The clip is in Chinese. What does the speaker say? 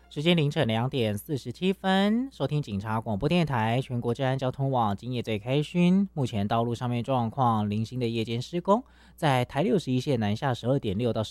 时间凌晨2点47分，收听警察广播电台全国治安交通网，今夜最开勋。目前道路上面状况零星的夜间施工，在台61线南下12.6到